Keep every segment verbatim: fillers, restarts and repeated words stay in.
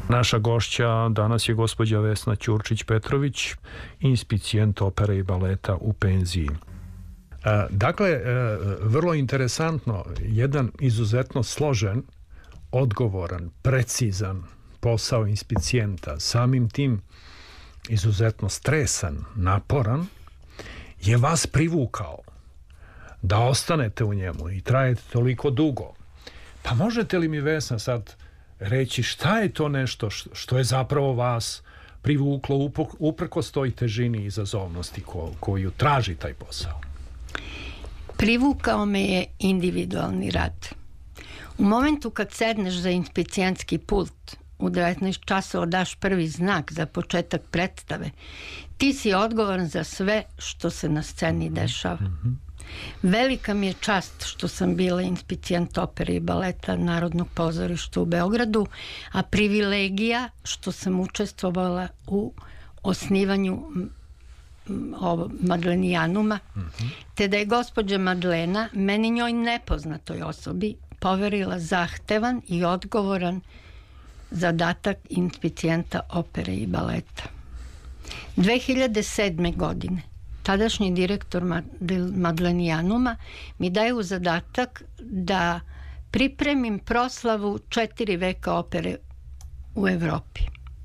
Naša gošća danas je gospođa Vesna Ćurčić-Petrović, inspicijent opere i baleta u penziji. Dakle, vrlo interesantno, jedan izuzetno složen, odgovoran, precizan posao inspicijenta, samim tim izuzetno stresan, naporan, je vas privukao da ostanete u njemu i trajete toliko dugo. Pa možete li mi, Vesna, sad reći šta je to nešto što je zapravo vas privuklo uprkos toj težini i izazovnosti koju traži taj posao? Privukao me je individualni rad. U momentu kad sedneš za inspicijentski pult, u devetnaest časova daš prvi znak za početak predstave, ti si odgovoran za sve što se na sceni dešava. Mm-hmm. Velika mi je čast što sam bila inspicijent opere i baleta Narodnog pozorišta u Beogradu, a privilegija što sam učestvovala u osnivanju ovo, Madlenijanuma, mm-hmm. te da je gospođa Madlena meni njoj nepoznatoj osobi poverila zahtevan i odgovoran zadatak inspicijenta opere i baleta. dve hiljade sedme. godine tadašnji direktor Madlenijanuma mi daje u zadatak da pripremim proslavu četiri veka opere u Evropi.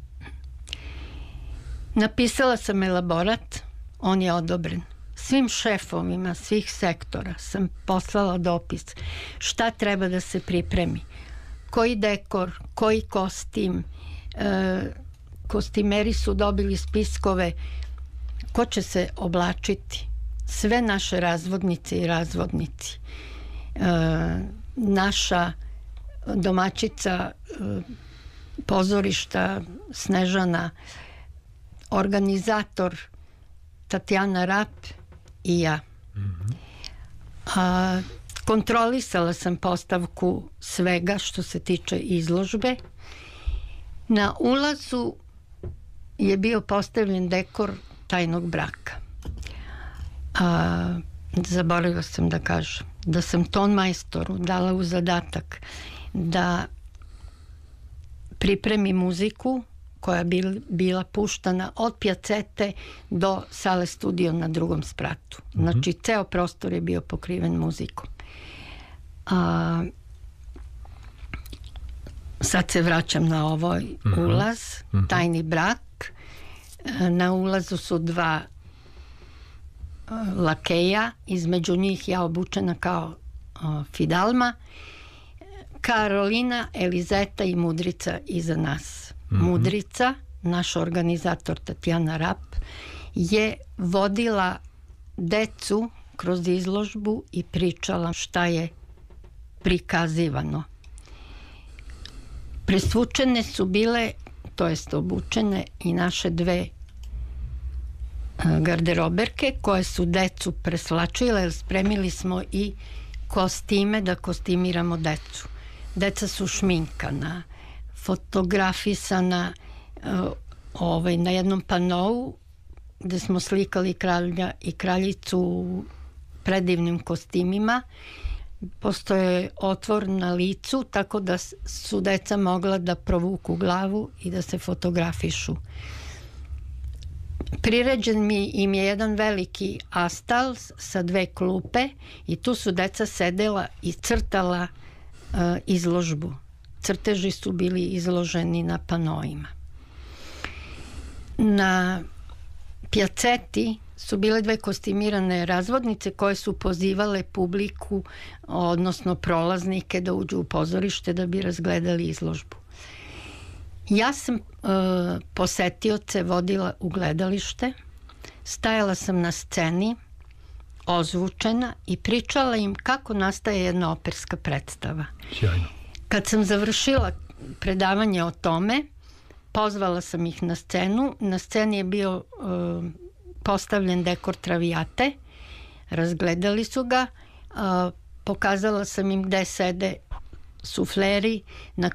Napisala sam elaborat, on je odobren. Svim šefovima svih sektora sam poslala dopis šta treba da se pripremi, koji dekor, koji kostim, e, kostimeri su dobili spiskove ko će se oblačiti, sve naše razvodnice i razvodnici. E, naša domaćica e, pozorišta Snežana, organizator Tatjana Rap i ja. Mm-hmm. A, kontrolisala sam postavku svega što se tiče izložbe. Na ulazu je bio postavljen dekor tajnog braka. A, zaboravila sam da kažem da sam ton majstoru dala u zadatak da pripremi muziku koja bi bila puštana od Pjacete do sale studio na drugom spratu. Mm-hmm. Znači, ceo prostor je bio pokriven muzikom. A, sad se vraćam na ovaj mm-hmm. ulaz, mm-hmm. tajni brak. Na ulazu su dva lakeja, između njih ja obučena kao uh, Fidalma, Karolina, Elizeta i Mudrica iza nas. Mm-hmm. Mudrica, naš organizator Tatjana Rap, je vodila decu kroz izložbu i pričala šta je prikazivano. Presvučene su bile, to jest obučene, i naše dve garderoberke koje su decu preslačile, jer spremili smo i kostime da kostimiramo decu. Deca su šminkana, fotografisana uh, ovaj, na jednom panou gde smo slikali kralja i kraljicu u predivnim kostimima. Postoje otvor na licu, tako da su deca mogla da provuku glavu i da se fotografišu. Priređen mi im je jedan veliki astal sa dve klupe i tu su deca sedela i crtala uh, izložbu. Crteži su bili izloženi na panoima. Na Pjaceti su bile dve kostimirane razvodnice koje su pozivale publiku, odnosno prolaznike, da uđu u pozorište da bi razgledali izložbu. Ja sam e, posetioce vodila u gledalište, stajala sam na sceni, ozvučena, i pričala im kako nastaje jedna operska predstava. Sjajno. Kad sam završila predavanje o tome, pozvala sam ih na scenu. Na sceni je bio e, postavljen dekor Travijate, razgledali su ga, e, pokazala sam im gde sede sufleri, na